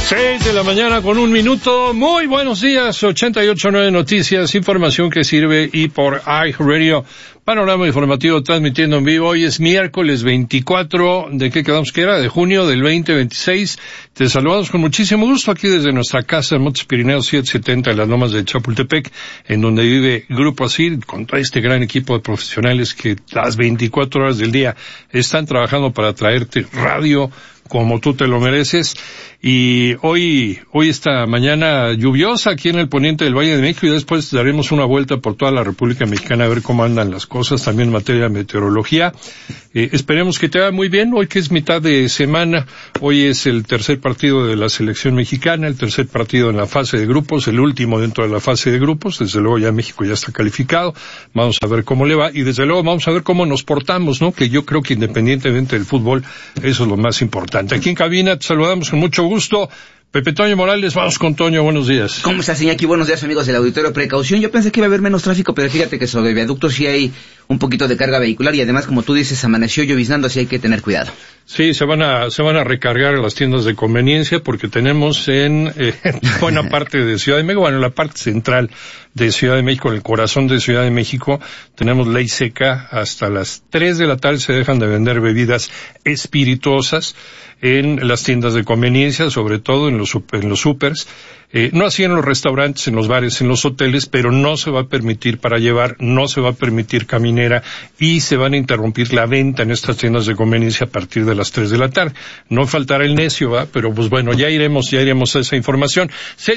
6 de la mañana con 1 minuto. Muy buenos días. 88.9 Noticias, información que sirve y por iHeartRadio. Panorama informativo transmitiendo en vivo. Hoy es miércoles 24 de qué quedamos que era, de junio del 2026. Te saludamos con muchísimo gusto aquí desde nuestra casa en Montes Pirineos 770 en las Lomas de Chapultepec, en donde vive Grupo ASIR, con todo este gran equipo de profesionales que las 24 horas del día están trabajando para traerte radio como tú te lo mereces. Y hoy esta mañana lluviosa aquí en el poniente del Valle de México, y después daremos una vuelta por toda la República Mexicana a ver cómo andan las cosas, también en materia de meteorología. Esperemos que te vaya muy bien, hoy que es mitad de semana. Hoy es el tercer partido de la selección mexicana, el tercer partido en la fase de grupos, el último dentro de la fase de grupos. Desde luego ya México ya está calificado, vamos a ver cómo le va, y desde luego vamos a ver cómo nos portamos, ¿no? Que yo creo que independientemente del fútbol, eso es lo más importante. Aquí en cabina te saludamos con mucho gusto. Pepe Toño Morales, vamos con Toño, buenos días. ¿Cómo estás, Iñaki? Buenos días, amigos del auditorio. Precaución, yo pensé que iba a haber menos tráfico, pero fíjate que sobre viaductos sí hay un poquito de carga vehicular, y además, como tú dices, amaneció lloviznando, así hay que tener cuidado. Sí, se van a recargar las tiendas de conveniencia, porque tenemos en buena parte de Ciudad de México, bueno, en la parte central de Ciudad de México, en el corazón de Ciudad de México, tenemos ley seca. Hasta las 3 de la tarde se dejan de vender bebidas espirituosas en las tiendas de conveniencia, sobre todo en los supers. No así en los restaurantes, en los bares, en los hoteles, pero no se va a permitir para llevar, no se va a permitir caminera, y se van a interrumpir la venta en estas tiendas de conveniencia a partir de las 3 de la tarde. No faltará el necio, ¿va? Pero pues bueno, ya iremos a esa información.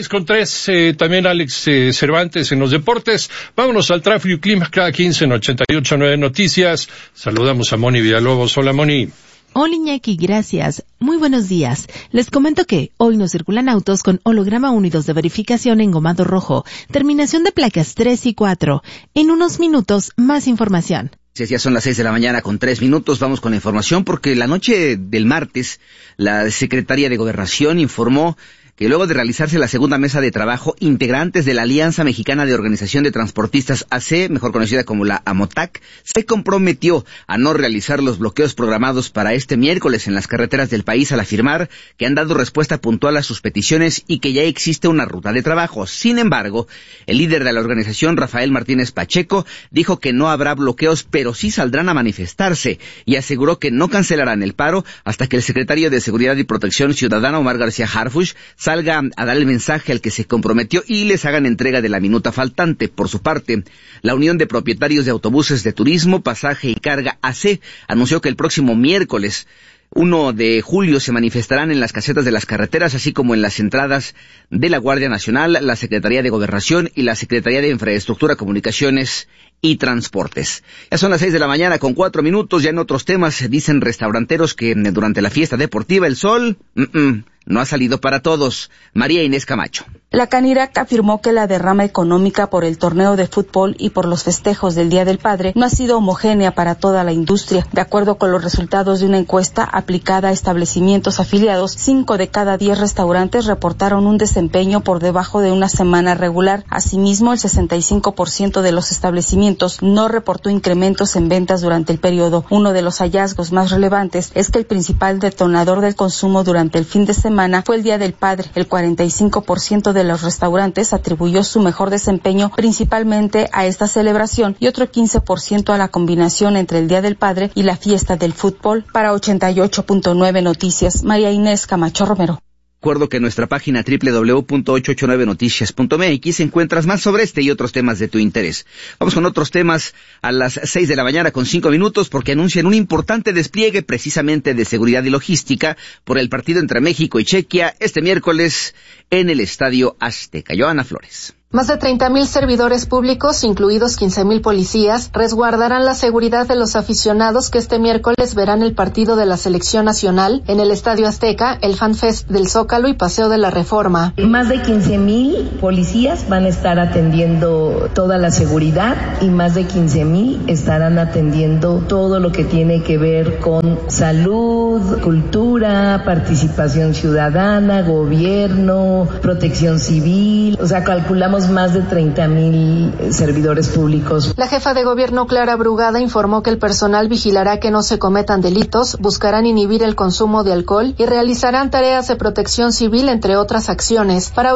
6:03, también Alex Cervantes en los deportes. Vámonos al tráfico y clima cada 15 en 88.9 Noticias. Saludamos a Moni Villalobos. Hola, Moni. Hola, Iñaki, gracias. Muy buenos días. Les comento que hoy no circulan autos con holograma unidos de verificación engomado rojo, terminación de placas 3 y 4. En unos minutos, más información. Ya son las 6 de la mañana con 3 minutos. Vamos con la información, porque la noche del martes, la secretaria de Gobernación informó que luego de realizarse la segunda mesa de trabajo, integrantes de la Alianza Mexicana de Organización de Transportistas AC, mejor conocida como la AMOTAC, se comprometió a no realizar los bloqueos programados para este miércoles en las carreteras del país, al afirmar que han dado respuesta puntual a sus peticiones y que ya existe una ruta de trabajo. Sin embargo, el líder de la organización, Rafael Martínez Pacheco, dijo que no habrá bloqueos, pero sí saldrán a manifestarse, y aseguró que no cancelarán el paro hasta que el secretario de Seguridad y Protección Ciudadana, Omar García Harfuch, salga a dar el mensaje al que se comprometió y les hagan entrega de la minuta faltante. Por su parte, la Unión de Propietarios de Autobuses de Turismo, Pasaje y Carga AC anunció que el próximo miércoles 1 de julio se manifestarán en las casetas de las carreteras, así como en las entradas de la Guardia Nacional, la Secretaría de Gobernación y la Secretaría de Infraestructura, Comunicaciones y Transportes. Ya son las 6 de la mañana con 4 minutos. Ya en otros temas, dicen restauranteros que durante la fiesta deportiva el sol no ha salido para todos. María Inés Camacho. La Canirac afirmó que la derrama económica por el torneo de fútbol y por los festejos del Día del Padre no ha sido homogénea para toda la industria. De acuerdo con los resultados de una encuesta aplicada a establecimientos afiliados, 5 de cada 10 restaurantes reportaron un desempeño por debajo de una semana regular. Asimismo, el 65% de los establecimientos no reportó incrementos en ventas durante el periodo. Uno de los hallazgos más relevantes es que el principal detonador del consumo durante el fin de semana fue el Día del Padre. El 45% de los restaurantes atribuyó su mejor desempeño principalmente a esta celebración, y otro 15% a la combinación entre el Día del Padre y la fiesta del fútbol. Para 88.9 Noticias, María Inés Camacho Romero. Recuerdo que en nuestra página www.889noticias.mx encuentras más sobre este y otros temas de tu interés. Vamos con otros temas a las 6 de la mañana con 5 minutos, porque anuncian un importante despliegue precisamente de seguridad y logística por el partido entre México y Chequia este miércoles en el Estadio Azteca. Joana Flores. Más de 30,000 servidores públicos, incluidos 15,000 policías, resguardarán la seguridad de los aficionados que este miércoles verán el partido de la Selección Nacional en el Estadio Azteca, el FanFest del Zócalo y Paseo de la Reforma. Más de 15,000 policías van a estar atendiendo toda la seguridad y más de 15,000 estarán atendiendo todo lo que tiene que ver con salud, cultura, participación ciudadana, gobierno, protección civil. O sea, calculamos Tenemos más de 30,000 servidores públicos. La jefa de gobierno, Clara Brugada, informó que el personal vigilará que no se cometan delitos, buscarán inhibir el consumo de alcohol y realizarán tareas de protección civil, entre otras acciones. Para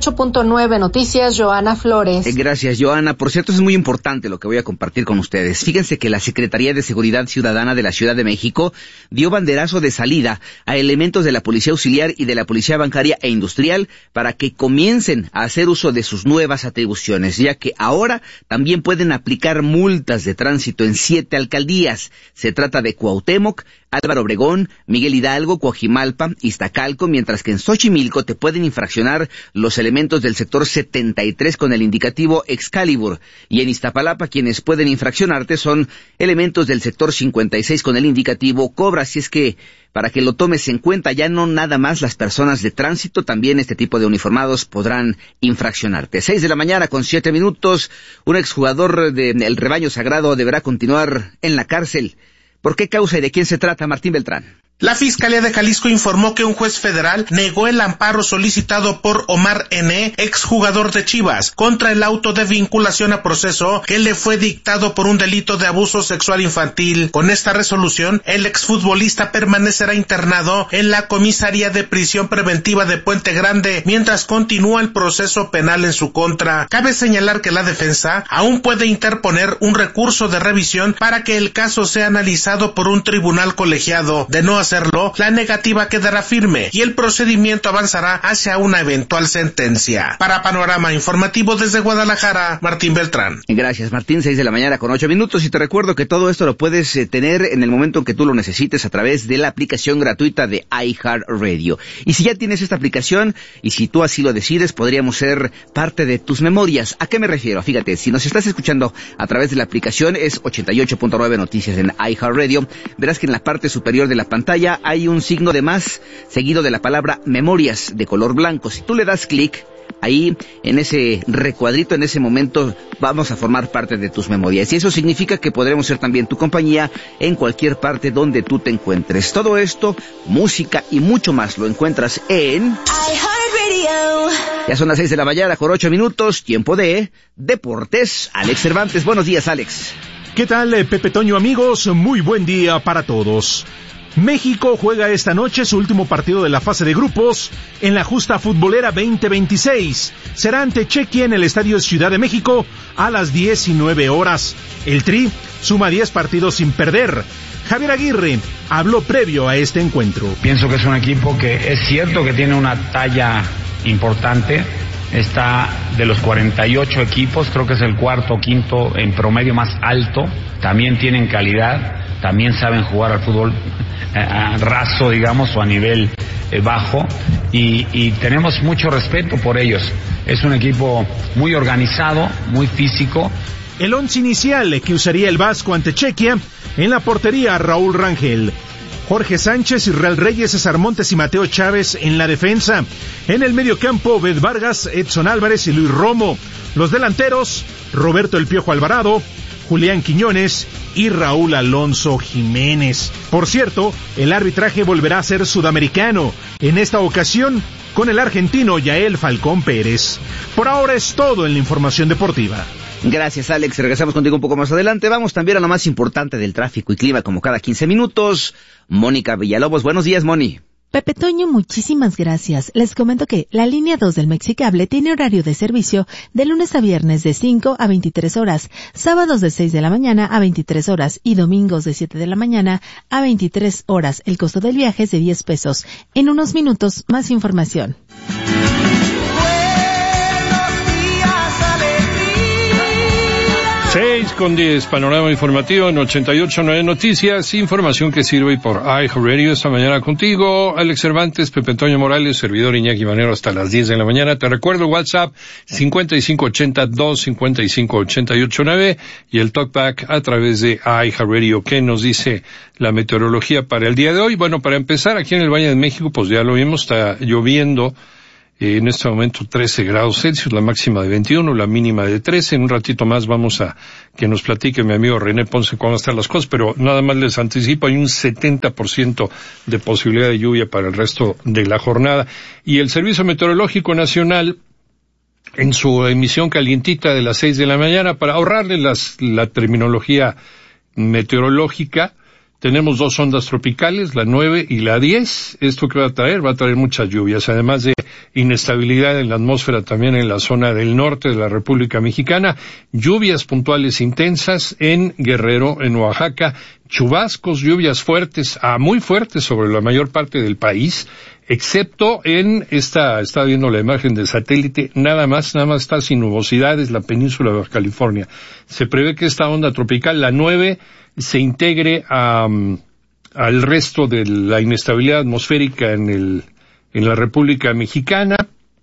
88.9 Noticias, Joana Flores. Gracias, Joana. Por cierto, es muy importante lo que voy a compartir con ustedes. Fíjense que la Secretaría de Seguridad Ciudadana de la Ciudad de México dio banderazo de salida a elementos de la Policía Auxiliar y de la Policía Bancaria e Industrial para que comiencen a hacer uso de sus nuevas atribuciones, ya que ahora también pueden aplicar multas de tránsito en 7 alcaldías. Se trata de Cuauhtémoc, Álvaro Obregón, Miguel Hidalgo, Coajimalpa, Iztacalco, mientras que en Xochimilco te pueden infraccionar los elementos del sector 73 con el indicativo Excalibur, y en Iztapalapa quienes pueden infraccionarte son elementos del sector 56 con el indicativo Cobra. Así es que para que lo tomes en cuenta, ya no nada más las personas de tránsito, también este tipo de uniformados podrán infraccionarte. 6:07 a.m, un exjugador del Rebaño Sagrado deberá continuar en la cárcel. ¿Por qué causa y de quién se trata, Martín Beltrán? La Fiscalía de Jalisco informó que un juez federal negó el amparo solicitado por Omar N., exjugador de Chivas, contra el auto de vinculación a proceso que le fue dictado por un delito de abuso sexual infantil. Con esta resolución, el exfutbolista permanecerá internado en la comisaría de prisión preventiva de Puente Grande mientras continúa el proceso penal en su contra. Cabe señalar que la defensa aún puede interponer un recurso de revisión para que el caso sea analizado por un tribunal colegiado. De no hacerlo, la negativa quedará firme y el procedimiento avanzará hacia una eventual sentencia. Para Panorama Informativo desde Guadalajara, Martín Beltrán. Gracias, Martín. 6:08 a.m. y te recuerdo que todo esto lo puedes tener en el momento en que tú lo necesites a través de la aplicación gratuita de iHeartRadio. Y si ya tienes esta aplicación y si tú así lo decides, podríamos ser parte de tus memorias. ¿A qué me refiero? Fíjate, si nos estás escuchando a través de la aplicación, es 88.9 Noticias en iHeartRadio, verás que en la parte superior de la pantalla hay un signo de más seguido de la palabra memorias de color blanco. Si tú le das clic ahí en ese recuadrito, en ese momento vamos a formar parte de tus memorias, y eso significa que podremos ser también tu compañía en cualquier parte donde tú te encuentres. Todo esto, música y mucho más lo encuentras en iHeartRadio. Ya son las 6:08 a.m, tiempo de Deportes. Alex Cervantes, buenos días, Alex. ¿Qué tal, Pepe Toño, amigos? Muy buen día para todos. México juega esta noche su último partido de la fase de grupos en la justa futbolera 2026. Será ante Chequia en el Estadio Ciudad de México a las 19 horas. El Tri suma 10 partidos sin perder. Javier Aguirre habló previo a este encuentro. Pienso que es un equipo que es cierto que tiene una talla importante. Está de los 48 equipos, creo que es el cuarto o quinto en promedio más alto. También tienen calidad, también saben jugar al fútbol raso, digamos, o a nivel bajo, y tenemos mucho respeto por ellos. Es un equipo muy organizado, muy físico. El once inicial que usaría el Vasco ante Chequia: en la portería, Raúl Rangel, Jorge Sánchez, Israel Reyes, César Montes y Mateo Chávez en la defensa. En el mediocampo, Obed Vargas, Edson Álvarez y Luis Romo. Los delanteros, Roberto El Piojo Alvarado, Julián Quiñones y Raúl Alonso Jiménez. Por cierto, el arbitraje volverá a ser sudamericano, en esta ocasión con el argentino Yael Falcón Pérez. Por ahora es todo en la información deportiva. Gracias, Alex. Regresamos contigo un poco más adelante. Vamos también a lo más importante del tráfico y clima, como cada 15 minutos. Mónica Villalobos, buenos días, Moni. Pepe Toño, muchísimas gracias. Les comento que la línea 2 del Mexicable tiene horario de servicio de lunes a viernes de 5 a 23 horas, sábados de 6 de la mañana a 23 horas y domingos de 7 de la mañana a 23 horas. El costo del viaje es de 10 pesos. En unos minutos, más información. 6:10, panorama informativo en 88.9 Noticias, información que sirve por iHeartRadio. Esta mañana contigo, Alex Cervantes, Pepe Antonio Morales, servidor Iñaki Manero hasta las 10 de la mañana. Te recuerdo WhatsApp 5580-255-889 y el talkback a través de iHeartRadio. ¿Qué nos dice la meteorología para el día de hoy? Bueno, para empezar, aquí en el Valle de México, pues ya lo vimos, está lloviendo. En este momento 13 grados Celsius, la máxima de 21, la mínima de 13. En un ratito más vamos a que nos platique mi amigo René Ponce cómo están las cosas, pero nada más les anticipo, hay un 70% de posibilidad de lluvia para el resto de la jornada. Y el Servicio Meteorológico Nacional en su emisión calientita de las 6 de la mañana, para ahorrarle la terminología meteorológica. Tenemos 2 ondas tropicales, la 9 y la 10. ¿Esto qué va a traer? Va a traer muchas lluvias, además de inestabilidad en la atmósfera también en la zona del norte de la República Mexicana, lluvias puntuales intensas en Guerrero, en Oaxaca, chubascos, lluvias fuertes, muy fuertes sobre la mayor parte del país, excepto está viendo la imagen del satélite, nada más está sin nubosidades la península de Baja California. Se prevé que esta onda tropical, la 9, se integre al resto de la inestabilidad atmosférica en la República Mexicana.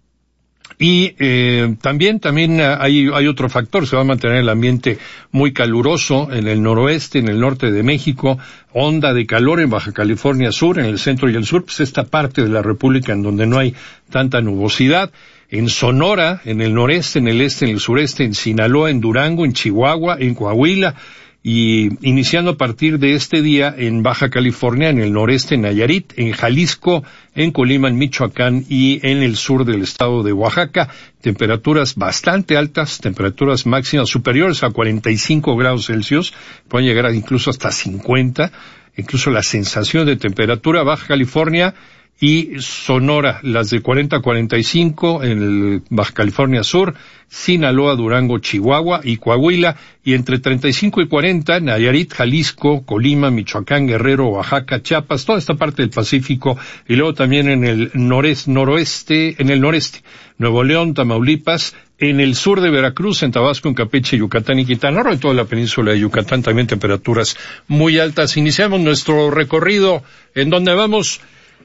Y también hay otro factor, se va a mantener el ambiente muy caluroso en el noroeste, en el norte de México, onda de calor en Baja California Sur, en el centro y el sur, pues esta parte de la República en donde no hay tanta nubosidad. En Sonora, en el noreste, en el este, en el sureste, en Sinaloa, en Durango, en Chihuahua, en Coahuila, y iniciando a partir de este día en Baja California, en el noreste, en Nayarit, en Jalisco, en Colima, en Michoacán y en el sur del estado de Oaxaca, temperaturas bastante altas, temperaturas máximas superiores a 45 grados Celsius, pueden llegar incluso hasta 50, incluso la sensación de temperatura. Baja California y Sonora, las de 40 a 45 en el Baja California Sur, Sinaloa, Durango, Chihuahua y Coahuila, y entre 35 y 40 Nayarit, Jalisco, Colima, Michoacán, Guerrero, Oaxaca, Chiapas, toda esta parte del Pacífico, y luego también en el noreste, Nuevo León, Tamaulipas, en el sur de Veracruz, en Tabasco, en Campeche, Yucatán y Quintana Roo, y toda la península de Yucatán también temperaturas muy altas. Iniciamos nuestro recorrido en donde vamos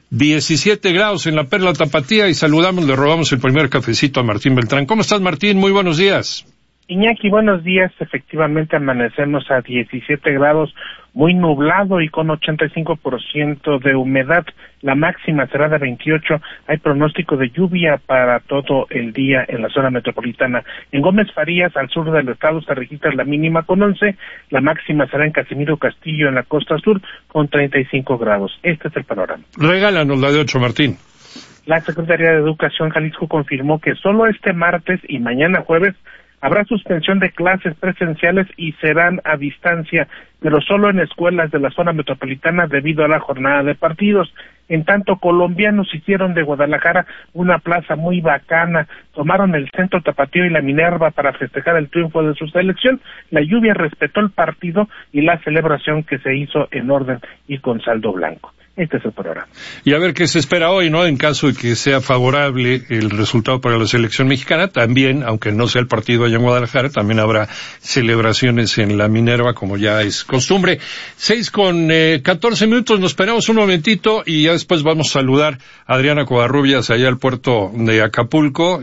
17 grados en la Perla Tapatía y le robamos el primer cafecito a Martín Beltrán. ¿Cómo estás, Martín? Muy buenos días. Iñaki, buenos días. Efectivamente amanecemos a 17 grados, muy nublado y con 85% de humedad. La máxima será de 28. Hay pronóstico de lluvia para todo el día en la zona metropolitana. En Gómez Farías, al sur del estado, se registra la mínima con 11. La máxima será en Casimiro Castillo, en la costa sur, con 35 grados. Este es el panorama. Regálanos la de 8, Martín. La Secretaría de Educación Jalisco confirmó que solo este martes y mañana jueves habrá suspensión de clases presenciales y serán a distancia, pero solo en escuelas de la zona metropolitana debido a la jornada de partidos. En tanto, colombianos hicieron de Guadalajara una plaza muy bacana, tomaron el Centro Tapatío y la Minerva para festejar el triunfo de su selección. La lluvia respetó el partido y la celebración que se hizo en orden y con saldo blanco. Este es el programa. Y a ver qué se espera hoy, ¿no? En caso de que sea favorable el resultado para la selección mexicana, también, aunque no sea el partido allá en Guadalajara, también habrá celebraciones en la Minerva, como ya es costumbre. 6:14 minutos, nos esperamos un momentito y ya después vamos a saludar a Adriana Covarrubias allá al puerto de Acapulco.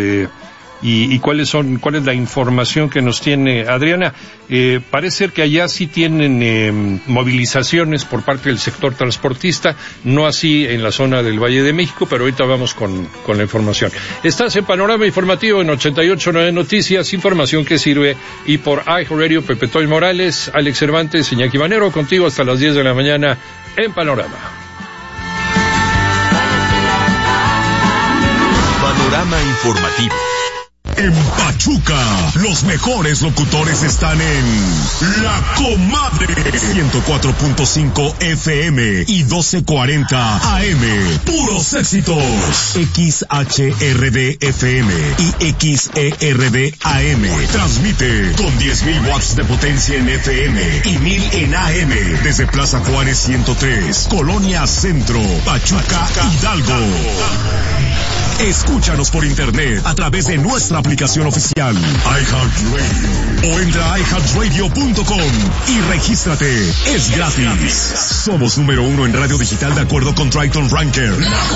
Y cuál es la información que nos tiene Adriana. Parece ser que allá sí tienen movilizaciones por parte del sector transportista, no así en la zona del Valle de México, pero ahorita vamos con la información. Estás en Panorama Informativo en 88.9 Noticias, información que sirve, y por iHeartRadio, Pepe Toy Morales, Alex Cervantes, Iñaki Manero, contigo hasta las 10 de la mañana en Panorama. Panorama Informativo. En Pachuca, los mejores locutores están en La Comadre, 104.5 FM y 1240 AM. Puros éxitos. XHRD FM y XERD AM. Transmite con 10.000 watts de potencia en FM y 1.000 en AM. Desde Plaza Juárez 103, Colonia Centro, Pachuca, Hidalgo. Escúchanos por internet a través de nuestra aplicación oficial iHeartRadio o entra a iHeartRadio.com y regístrate. Es gratis. Somos número 1 en radio digital de acuerdo con Triton Ranker.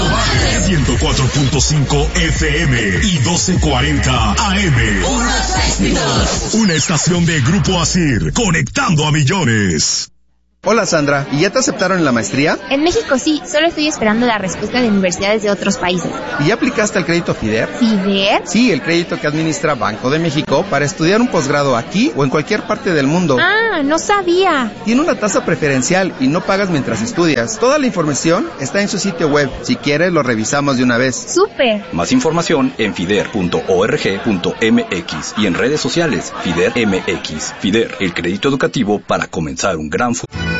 104.5 FM y 1240 AM. Una estación de Grupo Asir, conectando a millones. Hola Sandra, ¿y ya te aceptaron en la maestría? En México sí, solo estoy esperando la respuesta de universidades de otros países. ¿Y ya aplicaste al crédito FIDER? ¿FIDER? Sí, el crédito que administra Banco de México para estudiar un posgrado aquí o en cualquier parte del mundo. Ah, no sabía. Tiene una tasa preferencial y no pagas mientras estudias. Toda la información está en su sitio web. Si quieres, lo revisamos de una vez. ¡Súper! Más información en fider.org.mx y en redes sociales FIDER MX. FIDER, el crédito educativo para comenzar un gran futuro.